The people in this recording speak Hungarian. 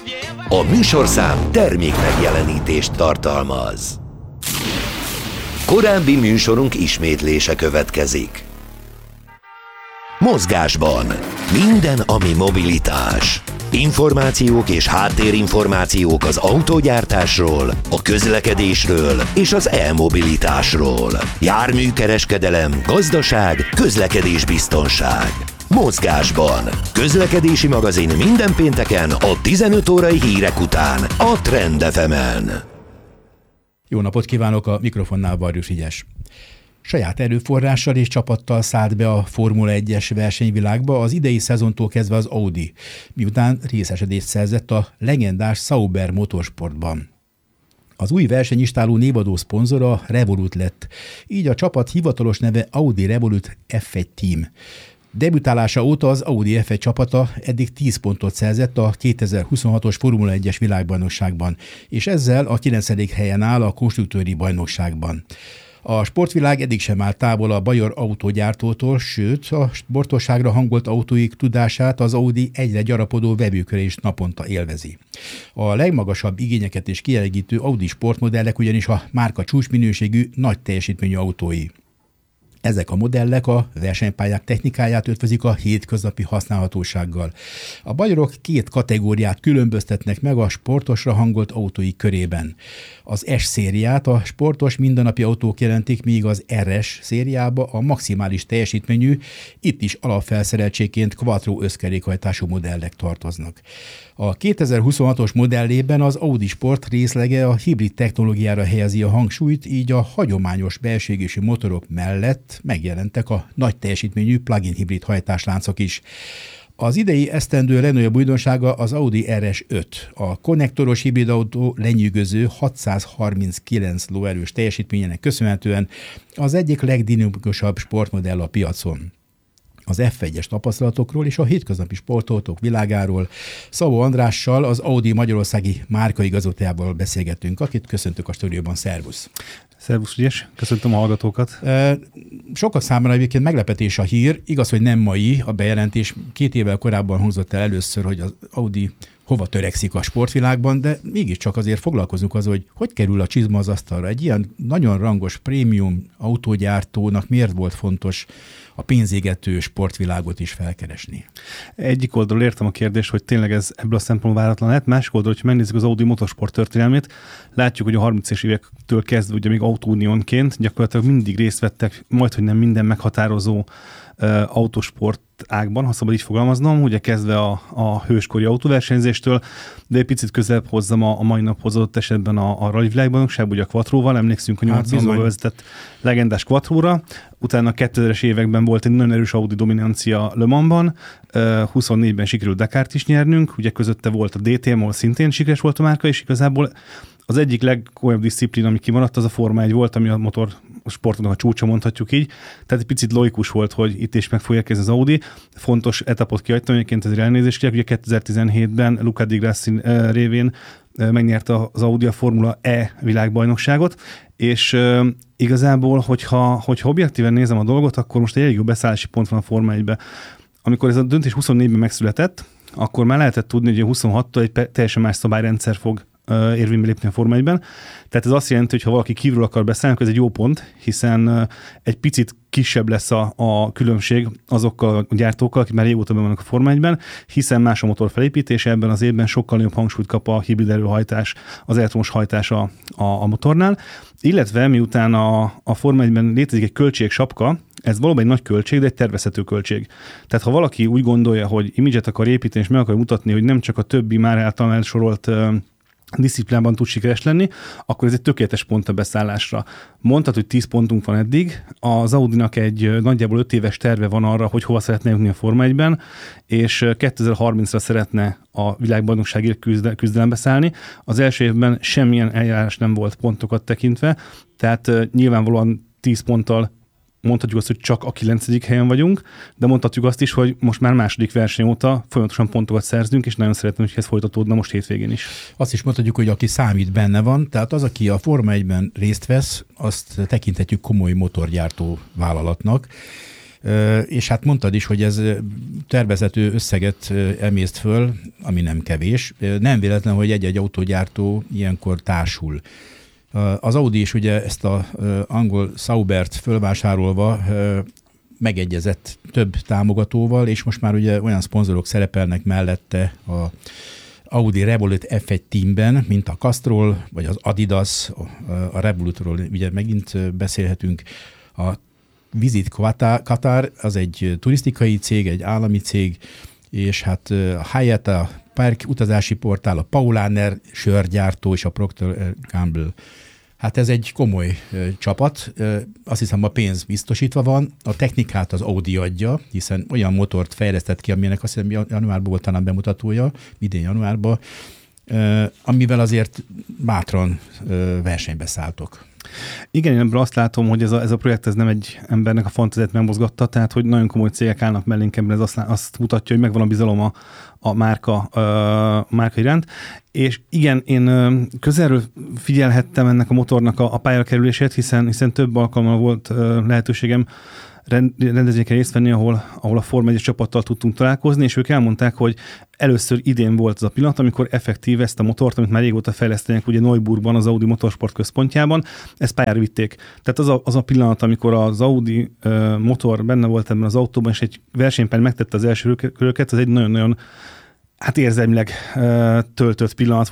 A műsorszám termék megjelenítést tartalmaz. Korábbi műsorunk ismétlése következik. Mozgásban minden, ami mobilitás. Információk és háttérinformációk az autógyártásról, a közlekedésről és az e-mobilitásról. Járműkereskedelem, gazdaság, közlekedésbiztonság. Mozgásban. Közlekedési magazin minden pénteken a 15 órai hírek után a Trend FM-en. Jó napot kívánok, a mikrofonnál Varjus Igyes. Saját erőforrással és csapattal szállt be a Formula 1-es versenyvilágba az idei szezontól kezdve az Audi, miután részesedést szerzett a legendás Sauber motorsportban. Az új versenyistáló névadó szponzora a Revolut lett, így a csapat hivatalos neve Audi Revolut F1 Team. Debütálása óta az Audi F1 csapata eddig 10 pontot szerzett a 2026-os Formula 1-es világbajnokságban, és ezzel a 9. helyen áll a konstruktőri bajnokságban. A sportvilág eddig sem áll távol a bajor autógyártótól, sőt, a sportosságra hangolt autóik tudását az Audi egyre gyarapodó vevőköre is naponta élvezi. A legmagasabb igényeket is kielégítő Audi sportmodellek ugyanis a márka csúcsminőségű, nagy teljesítményű autói. Ezek a modellek a versenypályák technikáját ötvözik a hétköznapi használhatósággal. A bajorok két kategóriát különböztetnek meg a sportosra hangolt autóik körében. Az S szériát a sportos mindennapi autók jelentik, míg az RS szériába a maximális teljesítményű, itt is alapfelszereltségként quattro összkerékhajtású modellek tartoznak. A 2026-os modellében az Audi Sport részlege a hibrid technológiára helyezi a hangsúlyt, így a hagyományos belső-égésű motorok mellett megjelentek a nagy teljesítményű plug-in hibrid hajtásláncok is. Az idei esztendő legnagyobb újdonsága az Audi RS5. A konnektoros hibrid autó lenyűgöző 639 lóerős teljesítményének köszönhetően az egyik legdinamikusabb sportmodell a piacon. Az F1-es tapasztalatokról és a hétköznapi sportautók világáról Szabó Andrással, az Audi magyarországi márkaigazgatójával beszélgetünk, akit köszöntök a stúdióban. Szervusz! Szervusz, Ügyes! Köszöntöm a hallgatókat! Sokak számára egyébként meglepetés a hír, igaz, hogy nem mai a bejelentés. 2 évvel korábban hangzott el először, hogy az Audi hova törekszik a sportvilágban, de mégiscsak azért foglalkozunk az, hogy kerül a csizma az asztalra. Egy ilyen nagyon rangos prémium autógyártónak miért volt fontos a pénzégető sportvilágot is felkeresni? Egyik oldalról értem a kérdést, hogy tényleg ez ebből a szempontból váratlan lehet. Másik oldalról, hogyha megnézzük az Audi motorsport történelmét, látjuk, hogy a 30-es évektől kezdve, ugye még autóuniónként gyakorlatilag mindig részt vettek, majdhogy nem minden meghatározó autósport ágban, ha szabad így fogalmaznom, ugye kezdve a hőskori autóversenyzéstől, de egy picit közelebb hozzam a mai naphoz adott esetben a rally világbajnokság, ugye a Quattróval, emlékszünk a 80-ban vezetett legendás Quattróra, utána a 2000-es években volt egy nagyon erős Audi dominancia Le Mansban, 24-ben sikerült Dakart is nyernünk, ugye közötte volt a DTM, ahol szintén sikeres volt a márka, és igazából az egyik legkomolyabb diszciplín, ami kimaradt, az a Forma 1 volt, ami a motorsportnak a csúcsa, mondhatjuk így. Tehát egy picit logikus volt, hogy itt is meg fog érkezni az Audi. Fontos etapot kihagytam, egyébként ezért elnézést kérek. Ugye 2017-ben Luca Di Grassi révén megnyerte az Audi a Formula E világbajnokságot, és igazából, hogyha objektíven nézem a dolgot, akkor most egy elég jó beszállási pont van a Forma 1-be. Amikor ez a döntés 24-ben megszületett, akkor már lehetett tudni, hogy 26-tól egy teljesen más szabályrendszer fog érvénybe lépni a Forma 1-ben. Tehát ez azt jelenti, hogy ha valaki kívül akar beszélni, akkor ez egy jó pont, hiszen egy picit kisebb lesz a különbség azokkal a gyártókkal, akik már régóta be vannak a Forma 1-ben, hiszen más a motor felépítése, ebben az évben sokkal nagyobb hangsúlyt kap a hibrid erőhajtás, az elektromos hajtás a motornál, illetve miután a Forma 1-ben létezik egy költségsapka, ez valóban egy nagy költség, de egy tervezhető költség. Tehát ha valaki úgy gondolja, hogy imidzset akar építeni, és meg akar mutatni, hogy nem csak a többi már által elsorolt diszciplínában tud sikeres lenni, akkor ez egy tökéletes pont a beszállásra. Mondtad, hogy 10 pontunk van eddig, az Audinak egy nagyjából 5 éves terve van arra, hogy hova szeretne jutni a Forma 1-ben, és 2030-ra szeretne a világbajnokságért küzdelembe szállni. Az első évben semmilyen eljárás nem volt pontokat tekintve, tehát nyilvánvalóan 10 ponttal mondhatjuk azt, hogy csak a 9. helyen vagyunk, de mondhatjuk azt is, hogy most már második verseny óta folyamatosan pontokat szerzünk, és nagyon szeretném, hogy ez folytatódna most hétvégén is. Azt is mondhatjuk, hogy aki számít, benne van, tehát az, aki a Forma 1-ben részt vesz, azt tekinthetjük komoly motorgyártó vállalatnak. És hát mondtad is, hogy ez tervezető összeget emészt föl, ami nem kevés. Nem véletlen, hogy egy-egy autógyártó ilyenkor társul. Az Audi is ugye ezt az angol Saubert fölvásárolva megegyezett több támogatóval, és most már ugye olyan szponzorok szerepelnek mellette a Audi Revolut F1 teamben, mint a Castrol, vagy az Adidas, a Revolutról ugye megint beszélhetünk. A Visit Qatar, az egy turisztikai cég, egy állami cég, és hát a Hyatt, a Park utazási portál, a Paulaner sörgyártó és a Procter Gamble. Hát ez egy komoly csapat, azt hiszem a pénz biztosítva van, a technikát az Audi adja, hiszen olyan motort fejlesztett ki, aminek azt hiszem januárban volt talán bemutatója, idén januárban, amivel azért bátran versenybe szálltok. Igen, én ebből azt látom, hogy ez a projekt ez nem egy embernek a fantáziát megmozgatta, tehát hogy nagyon komoly cégek állnak mellénk, ez azt mutatja, hogy megvan a bizalom a márka iránt. És igen, én közelről figyelhettem ennek a motornak a pályára kerülését, hiszen több alkalommal volt lehetőségem rendezvényeken részt venni, ahol a Forma 1 csapattal tudtunk találkozni, és ők elmondták, hogy először idén volt az a pillanat, amikor effektív ezt a motort, amit már régóta fejlesztenek, ugye Neuburgban, az Audi Motorsport központjában, ezt pályára vitték. Tehát az a pillanat, amikor az Audi motor benne volt ebben az autóban, és egy versenypályán megtette az első köröket, ez egy nagyon-nagyon érzelmileg töltött pillanat